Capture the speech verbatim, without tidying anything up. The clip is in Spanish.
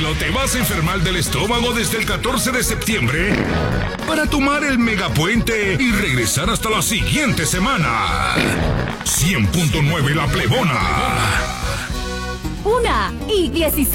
tranquilo, te vas a enfermar del estómago desde el catorce de septiembre para tomar el megapuente y regresar hasta la siguiente semana. cien punto nueve La Plebona. Una y dieciséis.